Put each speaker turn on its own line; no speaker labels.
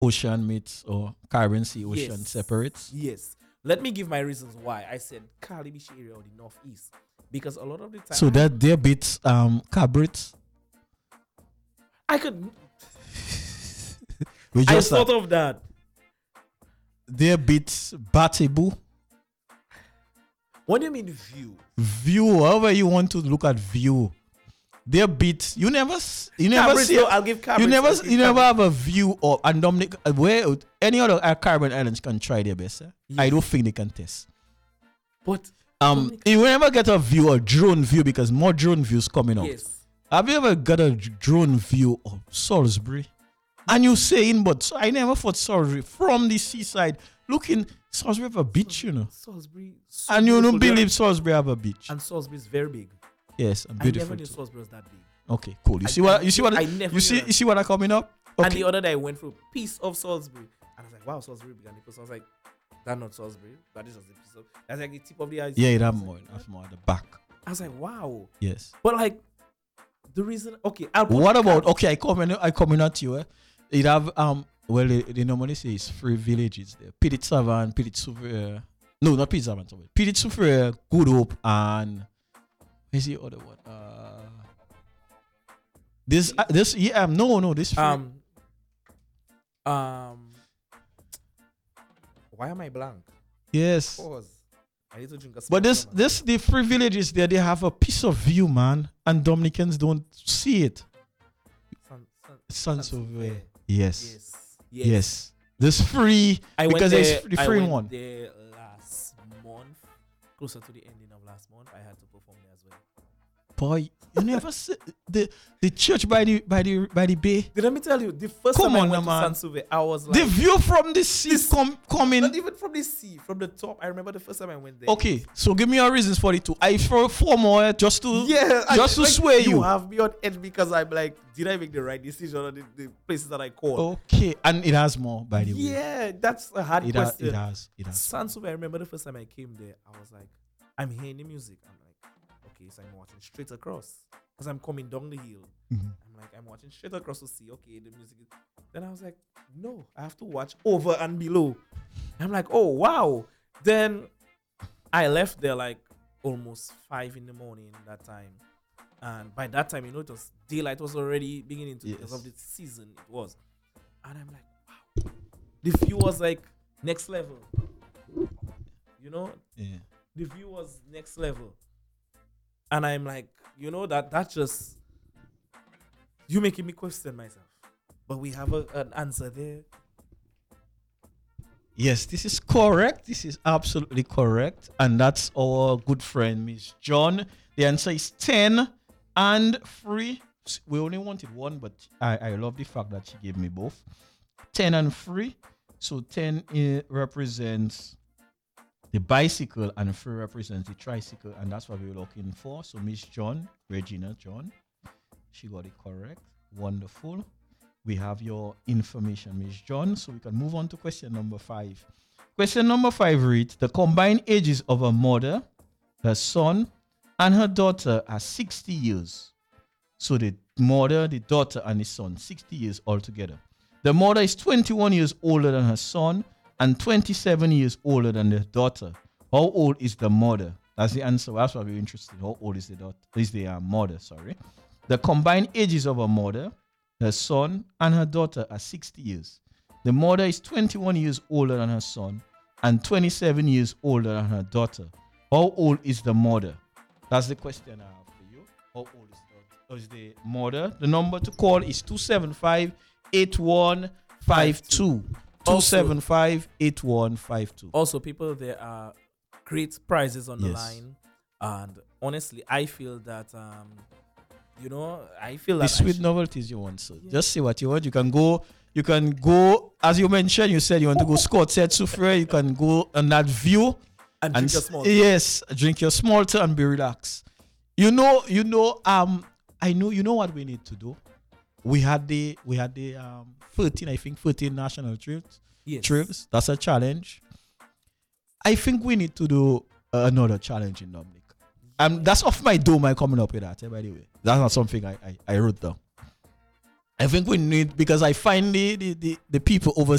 ocean meets or Caribbean Sea ocean
Yes.
separates.
Yes. Let me give my reasons why I said Cali Beach area or the northeast. Because a lot of the time
So that their bits Cabrit.
I could
We
I
just
thought of that.
their bits Batibu.
What do you mean view?
View, however you want to look at view. Their bits you never
Cabrit,
see.
so I'll give Cabrit.
You never
I'll give
you never
Cabrit.
have a view of and Dominic where any other Caribbean islands can try their best. I don't think they can test.
But
You will never get a view, a drone view, because more drone views coming out.
yes.
Have you ever got a drone view of Salisbury? And you saying, but I never thought Salisbury from the seaside looking. Salisbury have a beach, you know,
Salisbury. So
and you don't
beautiful there.
believe Salisbury have a beach.
And Salisbury is very big.
Yes, and
I never
beautiful
knew
too.
Salisbury was that big.
Okay, cool. You
I
see what
I never
you
knew that.
see what are coming up?
And
Okay.
the other day I went through a piece of Salisbury. And I was like, wow, Salisbury big. And the person was like, that's not Salisbury. That is just a piece of. That's like the tip of the iceberg.
Yeah, it
I
have
was
more.
like,
It have more at the back.
I was like, wow.
Yes.
But like, the reason. Okay, I'll put
What
the
about?
cab-
Okay, I coming at you. It have Well, they normally say it's 3 villages there. Petit Savan, Petit Soufrière. No, not Petit Savan. Sorry. Petit Soufrière, Good Hope, and where's the other one? This this three.
Why am I blank?
Yes.
Pause. I need to drink a.
But
small
this the 3 villages there. They have a piece of view, man, and Dominicans don't see it. San Sauveur. Yes. Yes. This free
I went
because
there,
it's the
I
free
went
one.
there last month, closer to the ending of last month. I had to perform there as well.
Boy, you never see the church by the bay.
Did let me tell you, the first
Come
time
on,
I went
man.
to San Sauve, I was like,
The view from the sea coming.
not even from the sea, from the top. I remember the first time I went there.
Okay, so give me your reasons for it too. I throw 4 more just to
Just
to sway you.
You have me on edge because I'm like, did I make the right decision on the places that I called?
Okay, and it has more by the way.
Yeah, that's a hard
It
question.
has.
San Sauve, I remember the first time I came there, I was like, I'm hearing the music. I'm like, okay, so I'm watching straight across. Because I'm coming down the hill.
Mhm.
I'm like, I'm watching straight across to see, okay, the music is. Then I was like, no, I have to watch over and below. I'm like, oh, wow. Then I left there like almost 5 in the morning that time. And by that time, you know, it was daylight was already beginning to because
Yes.
of the season it was. And I'm like, wow. The view was like next level. You know,
Yeah.
the view was next level. And I'm like, you know, that's just you making me question myself. But we have an answer there.
Yes, this is correct. This is absolutely correct. And that's our good friend, Miss John. The answer is 10 and 3. We only wanted 1, but I love the fact that she gave me both. 10 and 3. So 10 represents the bicycle and 3 represents the tricycle. And that's what we were looking for. So Miss John, Regina John, she got it correct. Wonderful. We have your information, Miss John. So we can move on to question number 5. Question number 5 reads, the combined ages of a mother, her son, and her daughter are 60 years. So the mother, the daughter, and the son, 60 years altogether. The mother is 21 years older than her son and 27 years older than the daughter. How old is the mother? That's the answer. That's what we're interested in. How old is the daughter? Is the mother, sorry. The combined ages of a mother, her son, and her daughter are 60 years. The mother is 21 years older than her son and 27 years older than her daughter. How old is the mother? That's the question I have for you. How old is the mother? The number to call is 275-8152. 275-8152.
Also, people, there are great prizes on the
Yes.
line. And honestly, I feel that you know, I feel
The
that
sweet novelties you want, so just say what you want. You can go, as you mentioned, you said you want to go Scott said Soufrière, you can go on that view
and drink your small.
yes, drink your small tea and be relaxed. I know what we need to do. We had the 13 national trips.
Yes.
Trips. That's a challenge. I think we need to do another challenge in Dominic. That's off my dome. I'm coming up with that. By the way, that's not something I wrote down. I think we need, because I find the people